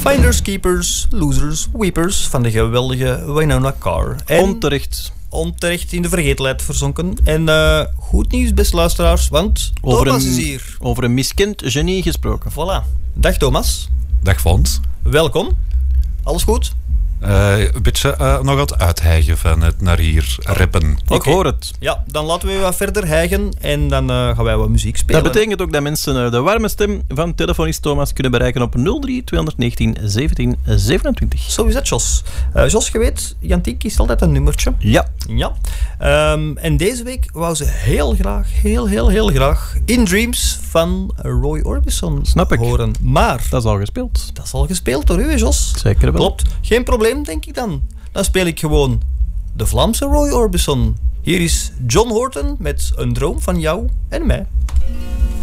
Finders, keepers, losers, weepers van de geweldige Wynonna Carr. En onterecht in de vergetelheid verzonken. En goed nieuws, beste luisteraars, want Thomas is hier. Over een miskend genie gesproken. Voilà. Dag Thomas. Dag Fons. Welkom. Alles goed? Een beetje nog aan het uithijgen van het naar hier rappen. Ik hoor het. Ja, dan laten we wat verder hijgen en dan gaan wij wat muziek spelen. Dat betekent ook dat mensen de warme stem van telefonist Thomas kunnen bereiken op 03 219 17 27. Zo is dat, Jos. Jos, je weet, Jantiek kiest altijd een nummertje. Ja. En deze week wou ze heel graag In Dreams van Roy Orbison horen. Maar dat is al gespeeld. Dat is al gespeeld door u, Jos. Zeker wel. Klopt. Geen probleem, denk ik dan. Dan speel ik gewoon de Vlaamse Roy Orbison. Hier is John Horton met Een droom van jou en mij.